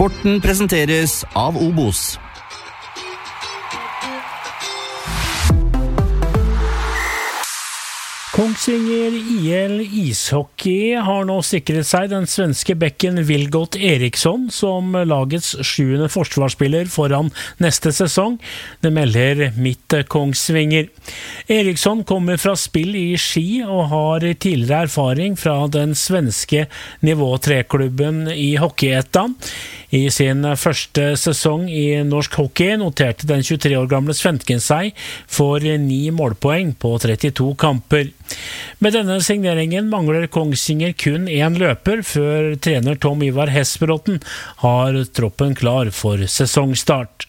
Sporten presenteres av Obos. Kongsvinger IL ishockey har nå sikret seg den svenske bekken Vilgot Eriksson som lagets 7. forsvarsspiller foran neste sesong. Det melder Midt Kongsvinger. Eriksson kommer fra spill i Ski og har tidligere erfaring fra den svenske nivå 3-klubben i Hockeyettan. I sin første sesong i norsk hockey noterte den 23 år gamle svensken seg for 9 målpoeng på 32 kamper. Med denne signeringen mangler Kongsvinger kun 1 løper før trener Tom Ivar Hesperotten har troppen klar for sesongstart.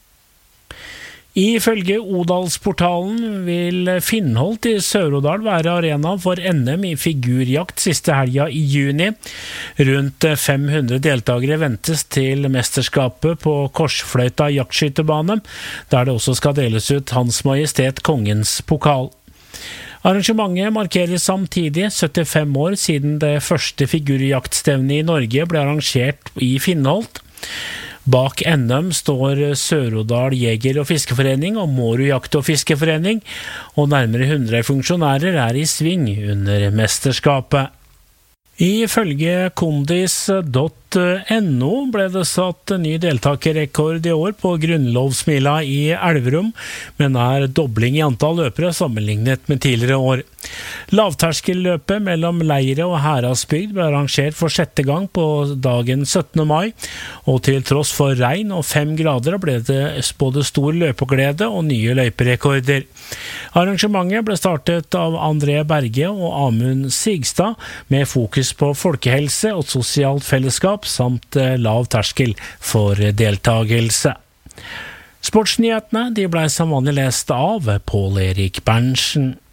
Ifølge Odalsportalen vil Finnholt i Sør-Odal være arena for NM i figurjakt siste helga i juni. Rundt 500 deltagere ventes til mesterskapet på Korsfløyta jaktskytebane, der det også skal deles ut Hans Majestet Kongens pokal. Arrangementet markerer samtidig 75 år siden det første figurjaktstevnet i Norge ble arrangert i Finnholt. Bak NM står Sør-Odal Jeger- og Fiskeforening og Mårud Jakt- og Fiskeforening, og nærmere 100 funksjonærer er i sving under mesterskapet. Ifølge kondis.no ble det satt ny deltakerrekord i år på Grunnlovsmila i Elverum, men er dobling i antall løpere sammenlignet med tidligere år. Lavterskelløpet mellom Leire og Heradsbygd ble arrangert for 6. gang på dagen 17. mai, og til tross for regn og 5 grader ble det både stor løpeglede og nye løyperekorder. Arrangementet ble startet av André Berge og Amund Sigstad, med fokus på folkehelse og sosialt fellesskap samt lav terskel for deltagelse. Sportsnyhetene de ble som vanlig lest av Pål Erik Berntsen.